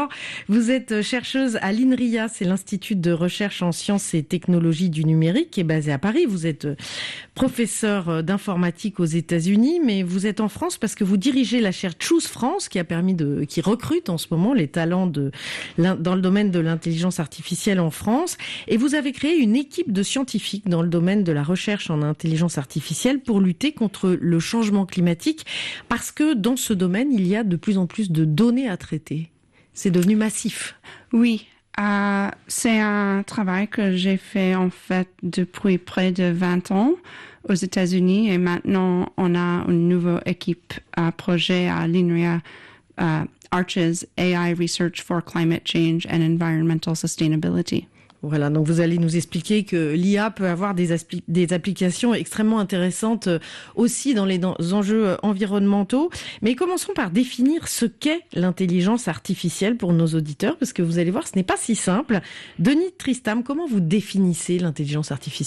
Vous êtes chercheuse à l'INRIA, c'est l'Institut de recherche en sciences et technologies du numérique qui est basé à Paris. Vous êtes professeur d'informatique aux États-Unis, mais vous êtes en France parce que vous dirigez la chaire Choose France qui recrute en ce moment les talents dans le domaine de l'intelligence artificielle en France. Et vous avez créé une équipe de scientifiques dans le domaine de la recherche en intelligence artificielle pour lutter contre le changement climatique, parce que dans ce domaine, il y a de plus en plus de données à traiter. C'est devenu massif. Oui, c'est un travail que j'ai fait en fait depuis près de 20 ans aux États-Unis, et maintenant on a une nouvelle équipe projet à l'INRIA, Arches, AI Research for Climate Change and Environmental Sustainability. Voilà, donc vous allez nous expliquer que l'IA peut avoir des applications extrêmement intéressantes aussi dans les enjeux environnementaux. Mais commençons par définir ce qu'est l'intelligence artificielle pour nos auditeurs, parce que vous allez voir, ce n'est pas si simple. Denis Tristram, comment vous définissez l'intelligence artificielle ?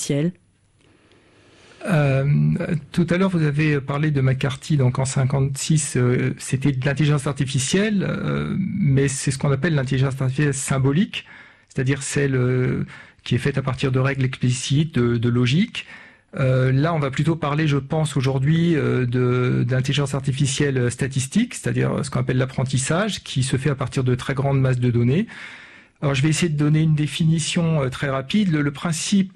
Tout à l'heure, vous avez parlé de McCarthy, donc en 56, c'était de l'intelligence artificielle, mais c'est ce qu'on appelle l'intelligence artificielle symbolique, c'est-à-dire celle qui est faite à partir de règles explicites, de logique. Là, on va plutôt parler, je pense, aujourd'hui d'intelligence artificielle statistique, c'est-à-dire ce qu'on appelle l'apprentissage, qui se fait à partir de très grandes masses de données. Alors, je vais essayer de donner une définition très rapide. Le principe,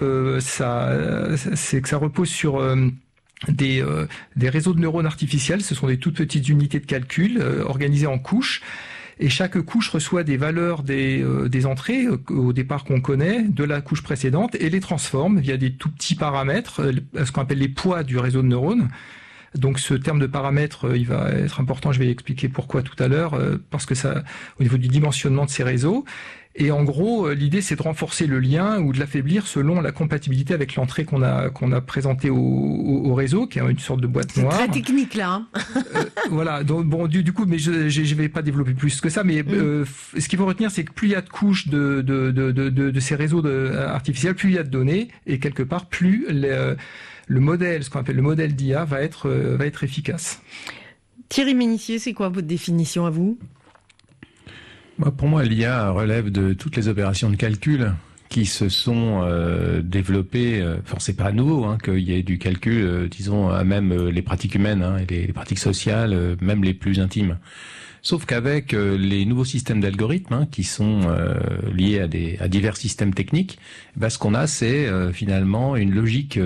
c'est que ça repose sur des réseaux de neurones artificiels. Ce sont des toutes petites unités de calcul organisées en couches. Et chaque couche reçoit des valeurs des entrées au départ qu'on connaît de la couche précédente et les transforme via des tout petits paramètres, ce qu'on appelle les poids du réseau de neurones. Donc ce terme de paramètre, il va être important, je vais expliquer pourquoi tout à l'heure, parce que ça, au niveau du dimensionnement de ces réseaux. Et en gros, l'idée, c'est de renforcer le lien ou de l'affaiblir selon la compatibilité avec l'entrée qu'on a présentée au réseau, qui est une sorte de boîte noire. C'est très technique, là. Voilà. Donc, bon, du coup, mais je vais pas développer plus que ça. Mais ce qu'il faut retenir, c'est que plus il y a de couches de ces réseaux artificiels, plus il y a de données, et quelque part, plus le modèle, ce qu'on appelle le modèle d'IA, va être efficace. Thierry Ménissier, c'est quoi votre définition à vous ? Pour moi, l'IA relève de toutes les opérations de calcul qui se sont développées. Enfin, c'est pas nouveau qu'il y ait du calcul, disons, à même les pratiques humaines et les pratiques sociales, même les plus intimes. Sauf qu'avec les nouveaux systèmes d'algorithmes qui sont liés à divers systèmes techniques, ce qu'on a, c'est finalement une logique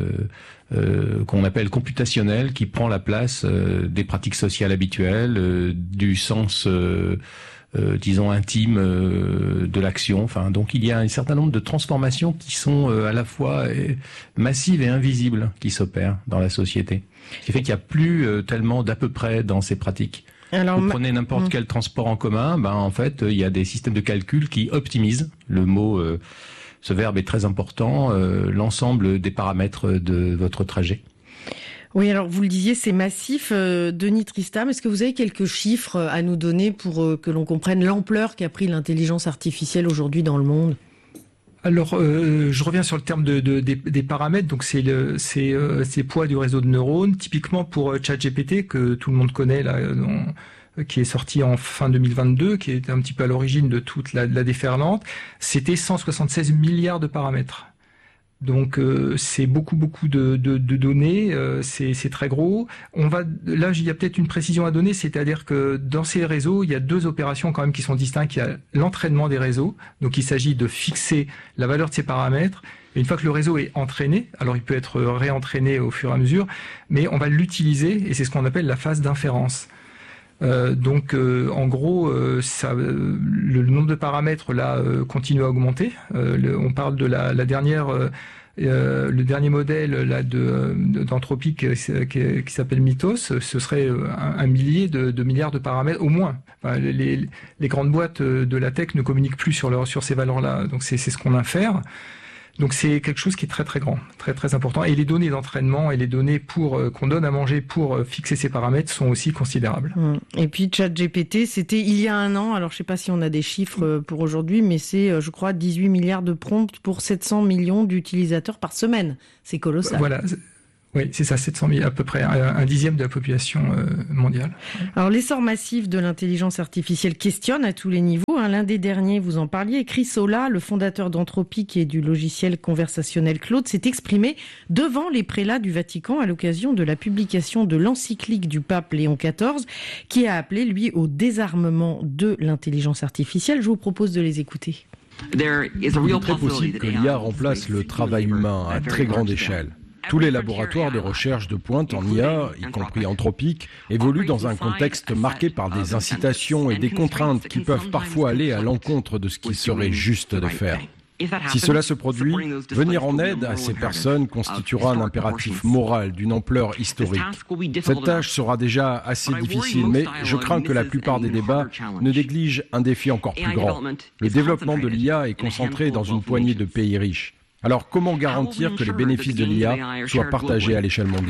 qu'on appelle computationnelle, qui prend la place des pratiques sociales habituelles, du sens disons intime de l'action. Enfin, donc il y a un certain nombre de transformations qui sont à la fois massives et invisibles qui s'opèrent dans la société. Ce qui fait qu'il n'y a plus tellement d'à peu près dans ces pratiques. Alors, vous prenez n'importe quel transport en commun, en fait, il y a des systèmes de calcul qui optimisent. Le mot, ce verbe est très important, l'ensemble des paramètres de votre trajet. Oui, alors vous le disiez, c'est massif. Denis Tristram, est-ce que vous avez quelques chiffres à nous donner pour que l'on comprenne l'ampleur qu'a pris l'intelligence artificielle aujourd'hui dans le monde ? Alors, je reviens sur le terme des paramètres. Donc, c'est poids du réseau de neurones. Typiquement pour ChatGPT, que tout le monde connaît, là, qui est sorti en fin 2022, qui est un petit peu à l'origine de toute la déferlante, c'était 176 milliards de paramètres. Donc c'est beaucoup de données, c'est très gros. Là, il y a peut-être une précision à donner, c'est-à-dire que dans ces réseaux, il y a deux opérations quand même qui sont distinctes. Il y a l'entraînement des réseaux, donc il s'agit de fixer la valeur de ces paramètres. Et une fois que le réseau est entraîné, alors il peut être réentraîné au fur et à mesure, mais on va l'utiliser et c'est ce qu'on appelle la phase d'inférence. En gros, le nombre de paramètres là continue à augmenter. On parle de la dernière, le dernier modèle là d'Anthropic qui s'appelle Mythos. Ce serait un millier de milliards de paramètres au moins. Enfin, les grandes boîtes de la tech ne communiquent plus sur ces valeurs-là. Donc c'est ce qu'on infère. Donc c'est quelque chose qui est très très grand, très très important. Et les données d'entraînement et les données qu'on donne à manger pour fixer ces paramètres sont aussi considérables. Et puis ChatGPT, c'était il y a un an. Alors je sais pas si on a des chiffres pour aujourd'hui, mais c'est je crois 18 milliards de prompts pour 700 millions d'utilisateurs par semaine. C'est colossal. Voilà. Oui, c'est ça, 700 000, à peu près un dixième de la population mondiale. Alors l'essor massif de l'intelligence artificielle questionne à tous les niveaux, lundi dernier, vous en parliez, Chris Olah, le fondateur d'Anthropic et du logiciel conversationnel Claude, s'est exprimé devant les prélats du Vatican à l'occasion de la publication de l'encyclique du pape Léon XIV, qui a appelé, lui, au désarmement de l'intelligence artificielle. Je vous propose de les écouter. Il est très possible que l'IA remplace le travail humain à très grande échelle. Tous les laboratoires de recherche de pointe en IA, y compris Anthropic, évoluent dans un contexte marqué par des incitations et des contraintes qui peuvent parfois aller à l'encontre de ce qu'il serait juste de faire. Si cela se produit, venir en aide à ces personnes constituera un impératif moral d'une ampleur historique. Cette tâche sera déjà assez difficile, mais je crains que la plupart des débats ne négligent un défi encore plus grand. Le développement de l'IA est concentré dans une poignée de pays riches. Alors, comment garantir que les bénéfices de l'IA soient partagés à l'échelle mondiale ?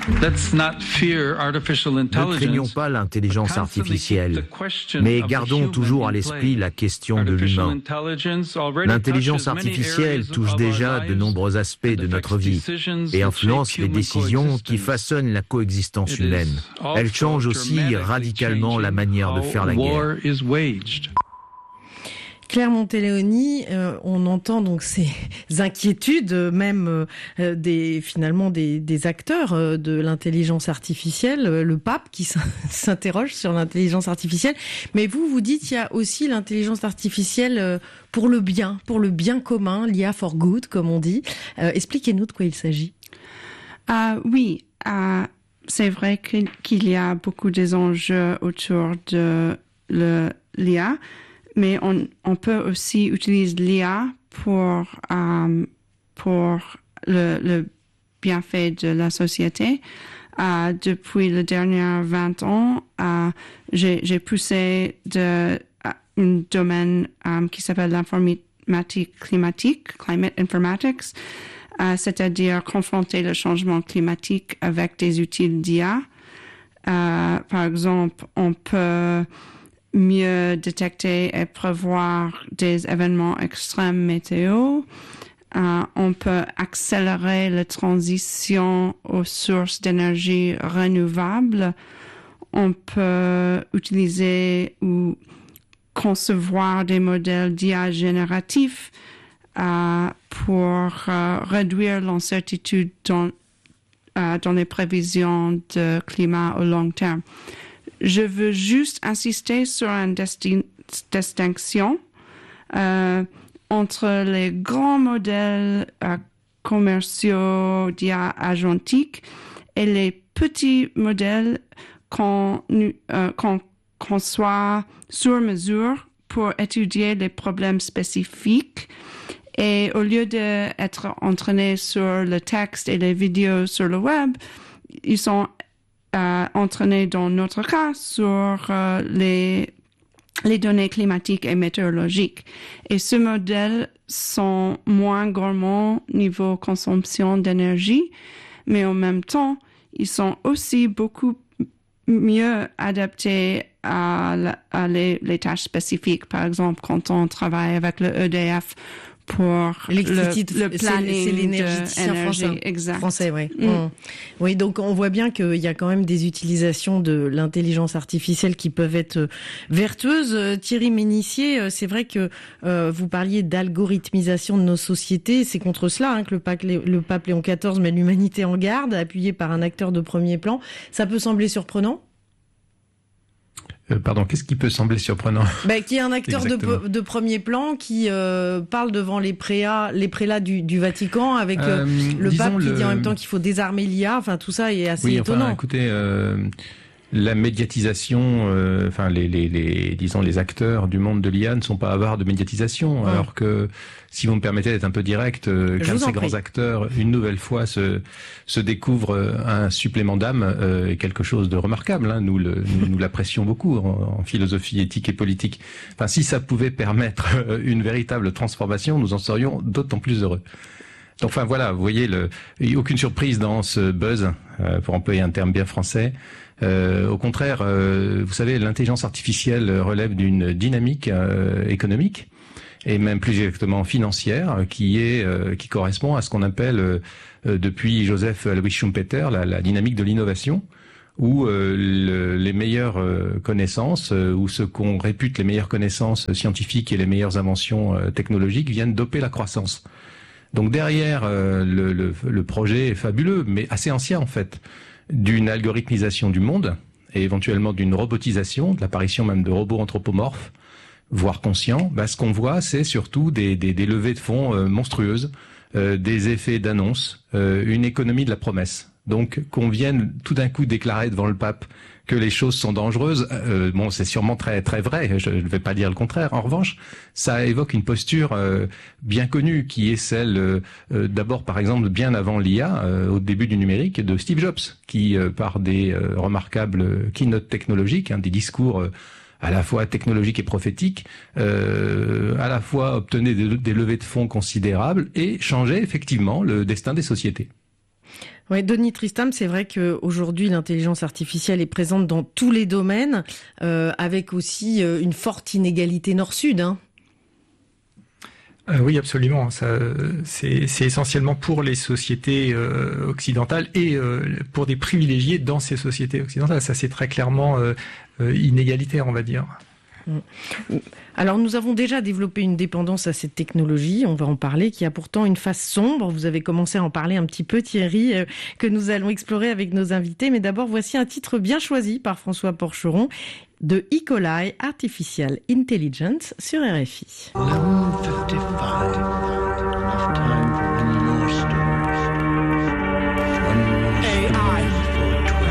Ne craignons pas l'intelligence artificielle, mais gardons toujours à l'esprit la question de l'humain. L'intelligence artificielle touche déjà de nombreux aspects de notre vie et influence les décisions qui façonnent la coexistence humaine. Elle change aussi radicalement la manière de faire la guerre. Claire Monteleoni, on entend donc ces inquiétudes, même des acteurs de l'intelligence artificielle, le pape qui s'interroge sur l'intelligence artificielle. Mais vous dites qu'il y a aussi l'intelligence artificielle pour le bien commun, l'IA for good, comme on dit. Expliquez-nous de quoi il s'agit. Oui, c'est vrai qu'il y a beaucoup d'enjeux autour de l'IA. Mais on peut aussi utiliser l'IA pour le bienfait de la société. Depuis les derniers 20 ans, j'ai poussé un domaine qui s'appelle l'informatique climatique, climate informatics, c'est-à-dire confronter le changement climatique avec des outils d'IA. Par exemple, on peut mieux détecter et prévoir des événements extrêmes météo. On peut accélérer la transition aux sources d'énergie renouvelables. On peut utiliser ou concevoir des modèles d'IA génératifs pour réduire l'incertitude dans les prévisions de climat au long terme. Je veux juste insister sur une distinction entre les grands modèles commerciaux d'IA agentique et les petits modèles qu'on conçoit sur mesure pour étudier les problèmes spécifiques. Et au lieu d'être entraînés sur le texte et les vidéos sur le web, ils sont entraînés dans notre cas sur les données climatiques et météorologiques. Et ce modèle sont moins gourmands niveau consommation d'énergie, mais en même temps, ils sont aussi beaucoup mieux adaptés à les tâches spécifiques. Par exemple, quand on travaille avec le EDF pour le planning, c'est l'énergéticien français, oui. Oui, donc on voit bien qu'il y a quand même des utilisations de l'intelligence artificielle qui peuvent être vertueuses. Thierry Ménissier, c'est vrai que vous parliez d'algorithmisation de nos sociétés. C'est contre cela que le pape Léon XIV met l'humanité en garde, appuyé par un acteur de premier plan. Ça peut sembler surprenant ? Pardon, qu'est-ce qui peut sembler surprenant ? Qu'il y ait un acteur de premier plan qui parle devant les prélats du Vatican avec le pape qui dit en même temps qu'il faut désarmer l'IA. Enfin, tout ça est assez étonnant. Enfin, écoutez, la médiatisation, les acteurs du monde de l'IA ne sont pas avares de médiatisation, alors que, si vous me permettez d'être un peu direct, qu'un de ces grands acteurs, une nouvelle fois, se découvre un supplément d'âme, est quelque chose de remarquable. Nous l'apprécions beaucoup en philosophie éthique et politique. Enfin, si ça pouvait permettre une véritable transformation, nous en serions d'autant plus heureux. Donc, enfin voilà, vous voyez, il n'y a aucune surprise dans ce buzz, pour employer un terme bien français. Au contraire, vous savez, l'intelligence artificielle relève d'une dynamique économique et même plus exactement financière qui correspond à ce qu'on appelle depuis Joseph Alois Schumpeter la dynamique de l'innovation, où les meilleures connaissances, ou ce qu'on répute les meilleures connaissances scientifiques et les meilleures inventions technologiques viennent doper la croissance. Donc derrière le projet fabuleux, mais assez ancien en fait, d'une algorithmisation du monde, et éventuellement d'une robotisation, de l'apparition même de robots anthropomorphes, voire conscients, ce qu'on voit, c'est surtout des levées de fonds monstrueuses, des effets d'annonce, une économie de la promesse. Donc qu'on vienne tout d'un coup déclarer devant le pape que les choses sont dangereuses, c'est sûrement très très vrai, je ne vais pas dire le contraire. En revanche, ça évoque une posture bien connue qui est celle d'abord par exemple bien avant l'IA, au début du numérique, de Steve Jobs, qui par des remarquables keynotes technologiques, des discours à la fois technologiques et prophétiques, à la fois obtenait des levées de fonds considérables et changeait effectivement le destin des sociétés. Ouais, Denis Tristram, c'est vrai qu'aujourd'hui l'intelligence artificielle est présente dans tous les domaines, avec aussi une forte inégalité nord-sud. Oui, absolument. C'est essentiellement pour les sociétés occidentales et pour des privilégiés dans ces sociétés occidentales. Ça, c'est très clairement inégalitaire, on va dire. Alors nous avons déjà développé une dépendance à cette technologie, on va en parler, qui a pourtant une face sombre. Vous avez commencé à en parler un petit peu, Thierry, que nous allons explorer avec nos invités. Mais d'abord, voici un titre bien choisi par François Porcheron de E. coli, Artificial Intelligence sur RFI. 11:55, enough time for a more story.